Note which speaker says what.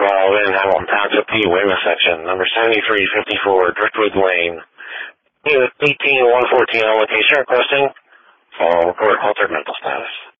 Speaker 1: in Hamilton Township, P. Weymouth section, number 7354, Driftwood Lane. Unit 18114 on location requesting. Follow report altered mental status.